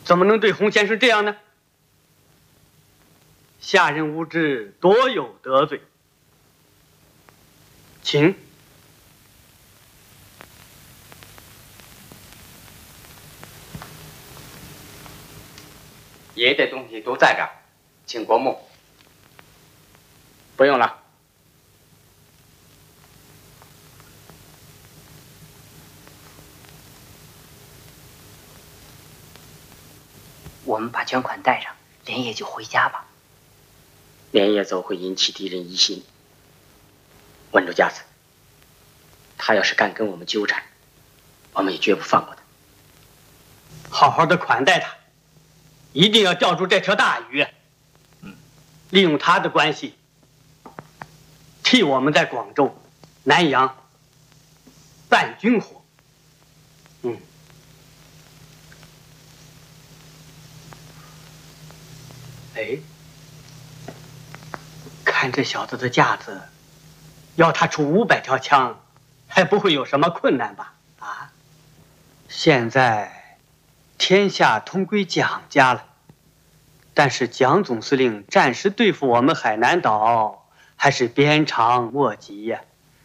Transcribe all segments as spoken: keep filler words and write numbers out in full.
怎么能对洪先生这样呢？下人无知，多有得罪。请。 爷的东西都在这儿，请过目。 不用了。 我们把捐款带上，连夜就回家吧。 连夜走会引起敌人疑心。稳住架子，他要是敢跟我们纠缠，我们也绝不放过他。 好好的款待他，一定要钓住这条大鱼。嗯，利用他的关系，替我们在广州、南阳办军火。嗯。哎，看这小子的架子，要他出五百条枪，还不会有什么困难吧？啊，现在天下同归蒋家了，但是蒋总司令暂时对付我们海南岛还是鞭长莫及呀。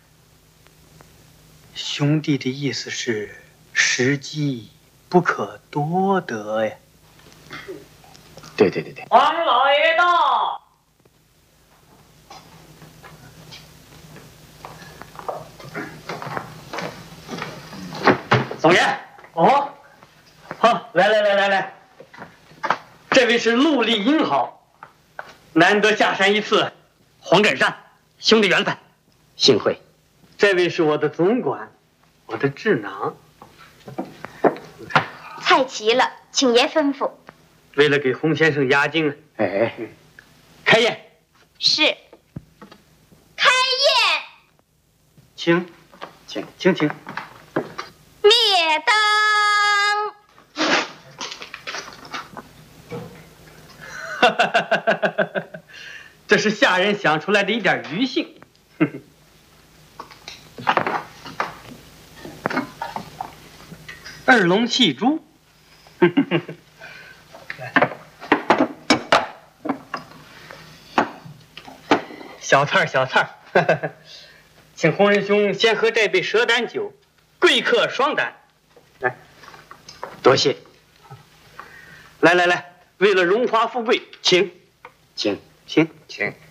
兄弟的意思是时机不可多得呀。 对对对对， 王老爷到。总爷，哦，好，来来来来来，这位是陆立英好，难得下山一次，黄振山，兄弟缘分， 幸会。 这位是我的总管，我的智囊。 菜齐了，请爷吩咐。 为了给洪先生压惊， 哎， 开宴。 是。开宴。 请，请，请请。 灭灯。 哈哈哈哈哈！这是下人想出来的一点余兴。二龙戏珠。小菜小菜，请洪仁兄先喝这杯蛇胆酒，贵客双胆。来， 多谢。 来来来，为了荣华富贵，请， 请请请。